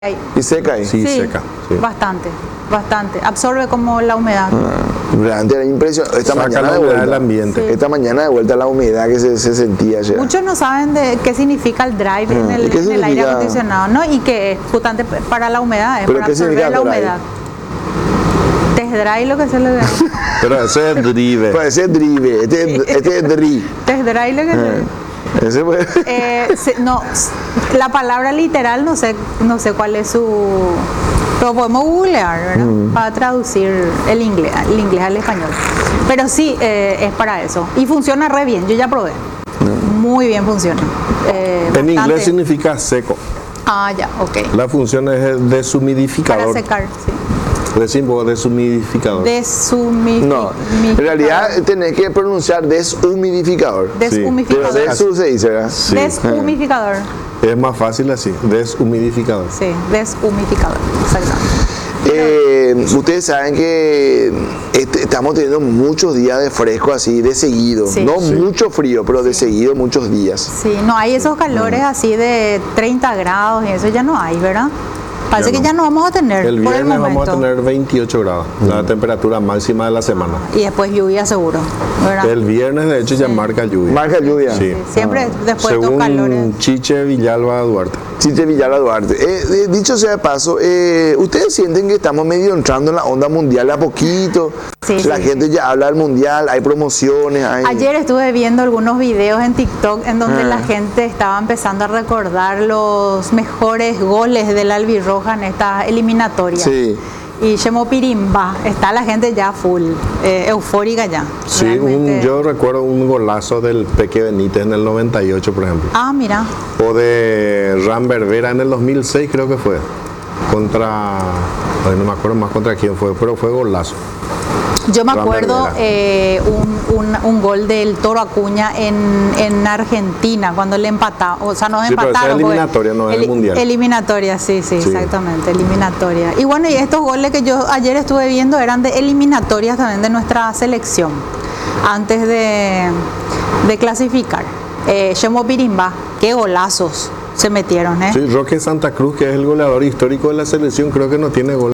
¿Y seca ahí? Sí, Sí, seca. Sí. bastante. Absorbe como la humedad. Realmente era impresionante. Esta Saca mañana la de humedad vuelta. del ambiente. Sí. Esta mañana de vuelta la humedad que se sentía ayer. Muchos no saben de qué significa el drive en ¿Y el, qué en el aire significa? acondicionado, ¿no? Y que es justamente para la humedad, es ¿Pero para qué absorber significa la drive? humedad. Test drive lo que se le da. Pero ese es drive. Parece drive. Este es dri. Test drive lo que se le da. Ese fue. No, la palabra literal no sé cuál es su, pero podemos googlear, ¿verdad? Para traducir el inglés al español. Pero sí, es para eso. Y funciona re bien, yo ya probé. Muy bien funciona. En Bastante. inglés significa seco. Ah, ya, ok. La función es el Para deshumidificador. secar, sí. Decimos deshumidificador. No, en realidad tenés que pronunciar deshumidificador. Pero Deshumificador. de eso se dice, ¿verdad? Sí. Deshumificador. Es más fácil así, deshumidificador. Sí, deshumificador. Exactamente. Ustedes saben que estamos teniendo muchos días de fresco así, de seguido. Sí. No Sí. mucho frío, pero de seguido muchos días. Sí, no hay esos calores así de 30 grados y eso ya no hay, ¿verdad? Parece Ya que no. ya no vamos a tener El por el viernes momento. vamos a tener 28 grados, la temperatura máxima de la semana. Y después lluvia seguro, ¿verdad? El viernes de hecho ya marca lluvia. Marca lluvia. Sí. Siempre después de estos Según calores. Chiche Villalba Duarte. Chiche Villalba Duarte. Dicho sea de paso, ¿ustedes sienten que estamos medio entrando en la onda mundial a poquito? Sí, La sí, gente ya habla del mundial, hay promociones, hay... Ayer estuve viendo algunos videos en TikTok en donde la gente estaba empezando a recordar los mejores goles del albirroja en esta eliminatoria. Sí. Y Chemo Pirimba, está la gente ya full, eufórica ya. Sí, realmente. yo recuerdo un golazo del Peque Benítez en el 98, por ejemplo. Ah, mira. O de Ram Berbera en el 2006 creo que fue. Contra... ay, no me acuerdo más contra quién fue, pero fue golazo. Yo me Ram acuerdo Berbera. un gol del Toro Acuña en Argentina, cuando le empataron, o sea, nos Sí, pero esa es empataron. porque- eliminatoria, no es el mundial. Eliminatoria, sí, Sí. exactamente, eliminatoria. Y bueno, y estos goles que yo ayer estuve viendo eran de eliminatorias también de nuestra selección, antes de clasificar. Chemo Pirimba, qué golazos se metieron, ¿eh? Sí, Roque Santa Cruz, que es el goleador histórico de la selección, creo que no tiene gol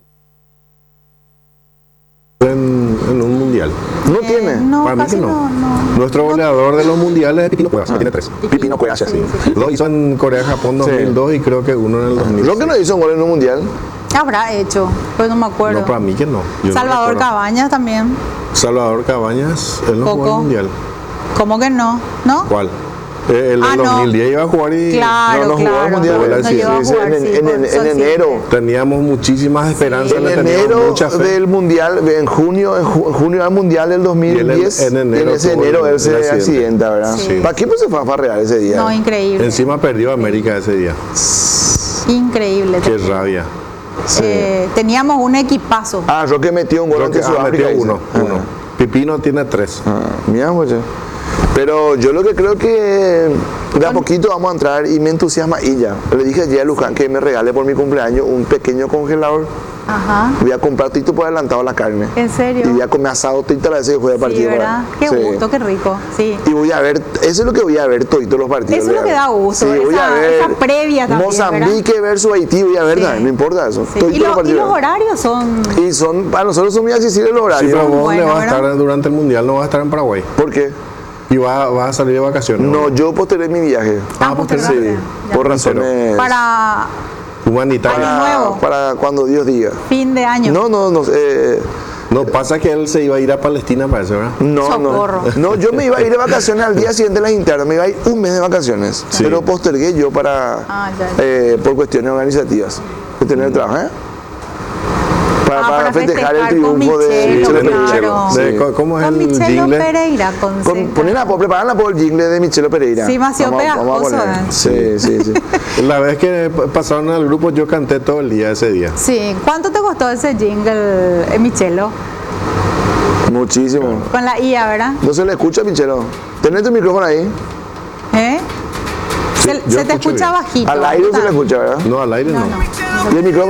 en un mundial. ¿No tiene? No, Para mí casi que no. no. Nuestro goleador de los mundiales es Pipino Cuevas, tiene 3. Pipino Cuevas, sí. Dos hizo en Corea-Japón 2002 y creo que uno en el 2000. Roque no hizo un gol en un mundial. Habrá hecho, pues no me acuerdo. No, para mí que no. Yo no Salvador recuerdo. Cabañas también. Salvador Cabañas, él no jugó Coco. el mundial. ¿Cómo que no? ¿No? ¿Cuál? El Ah, del no. 2010 iba a jugar y Claro, no jugó el claro. mundial. Bueno, No sí, llegó a sí, jugar, en- sí, en- por en Sol enero. Siete. teníamos muchísimas esperanzas, En le teníamos enero mucha fe. del mundial, en junio del mundial del 2010, Y en enero ese tuvo enero el él se accidente. accidenta, ¿verdad? Sí. ¿Para qué pues se fue a farrear ese día? No, increíble. Encima perdió América ese día. Increíble. Qué rabia. Sí. Teníamos un equipazo. Roque metió un gol Creo que ante Sudáfrica. metió dice. uno. Pipino tiene 3. Mira, pues, pero yo lo que creo que de a poquito vamos a entrar y me entusiasma y ya. Le dije ayer a Luján que me regale por mi cumpleaños un pequeño congelador. Ajá. Voy a comprar tito por adelantado la carne. ¿En serio? Y voy a comer asado tito a la vez que juegue Sí, partido. ¿verdad? Qué Sí. gusto, qué rico. Sí. Y voy a ver, eso es lo que voy a ver toditos los partidos. Eso es lo voy a que ver. da gusto, Sí, voy a esa- ver esa previa también, Mozambique versus Haití, voy a ver Sí. también, no importa eso. Sí. Toditos Y, los y partidos. los horarios son. Y son, para nosotros son muy accesibles los Sí, horarios. pero vos bueno, dónde vas a ¿verdad? estar durante el mundial, no vas a estar en Paraguay. ¿Por qué? Y vas a salir de vacaciones. No, yo postergué mi viaje. postergaste. Sí, Ya. por razones Para Humanitaria. Año nuevo. para cuando Dios diga. fin de año. No, No, pasa que él se iba a ir a Palestina, parece, ¿verdad? no, Socorro. no, yo me iba a ir de vacaciones al día siguiente de las internas, me iba a ir un mes de vacaciones, Sí. pero postergué yo para, Ah, ya. por cuestiones organizativas, de tener trabajo, ¿eh? Para festejar el con triunfo de Michelo, Michelo claro. Pereira. Sí. ¿Cómo es Con el Michelo jingle? Pereira. Preparan por el jingle de Michelo Pereira. Sí, más Vamos a pegajoso, poner. ¿eh? Sí. La vez que pasaron al grupo yo canté todo el día ese día. Sí. ¿Cuánto te costó ese jingle, Michelo? Muchísimo. Con la IA, ¿verdad? No se le escucha, Michelo. Tenés tu micrófono ahí. ¿Eh? Sí, Se yo te escucho escucha bien. bajito. Al aire no se le escucha, ¿verdad? No, al aire no. Y el micrófono